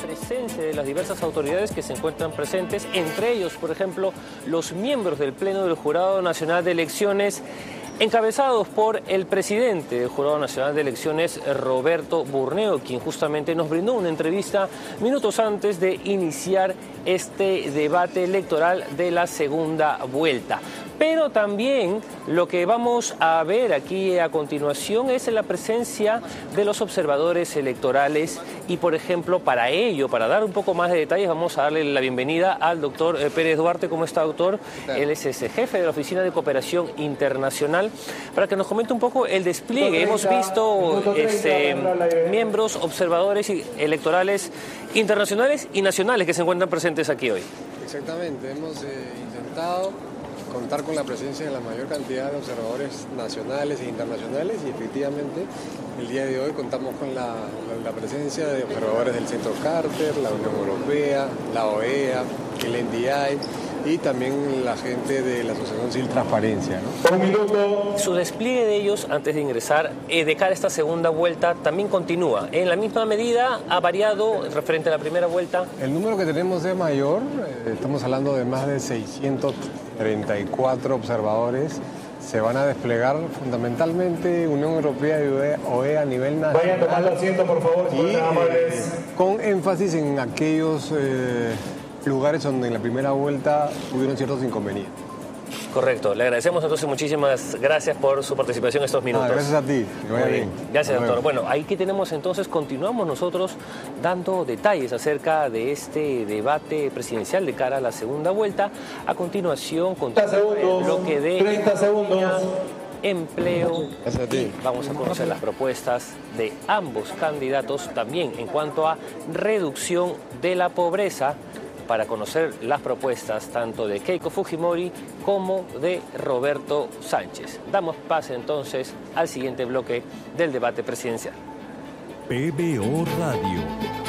presencia de las diversas autoridades que se encuentran presentes, entre ellos, por ejemplo, los miembros del Pleno del Jurado Nacional de Elecciones, encabezados por el presidente del Jurado Nacional de Elecciones, Roberto Burneo, quien justamente nos brindó una entrevista minutos antes de iniciar este debate electoral de la segunda vuelta. Pero también lo que vamos a ver aquí a continuación es la presencia de los observadores electorales y, por ejemplo, para ello, para dar un poco más de detalles, vamos a darle la bienvenida al doctor Pérez Duarte. ¿Cómo está, doctor? Él es jefe de la Oficina de Cooperación Internacional, para que nos comente un poco el despliegue. Hemos visto miembros, observadores electorales internacionales y nacionales que se encuentran presentes aquí hoy. Exactamente, hemos intentado contar con la presencia de la mayor cantidad de observadores nacionales e internacionales y efectivamente el día de hoy contamos con la presencia de observadores del Centro Carter, la Unión Europea, la OEA, el NDI y también la gente de la Asociación Civil Transparencia, ¿no? Un minuto. Su despliegue de ellos antes de ingresar de cara a esta segunda vuelta también continúa. ¿En la misma medida ha variado referente a la primera vuelta? El número que tenemos es mayor, estamos hablando de más de 634 observadores. Se van a desplegar fundamentalmente Unión Europea y OEA a nivel nacional. Vayan tomando asiento, por favor, y con énfasis en aquellos lugares donde en la primera vuelta tuvieron ciertos inconvenientes. Correcto. Le agradecemos entonces, muchísimas gracias por su participación estos minutos. Gracias a ti. Que vaya bien. Gracias, doctor. Bueno, ahí que tenemos entonces, continuamos nosotros dando detalles acerca de este debate presidencial de cara a la segunda vuelta. A continuación, con el bloque de 30 segundos. Empleo. Y vamos a conocer las propuestas de ambos candidatos, también en cuanto a reducción de la pobreza, para conocer las propuestas tanto de Keiko Fujimori como de Roberto Sánchez. Damos pase entonces al siguiente bloque del debate presidencial. PBO Radio.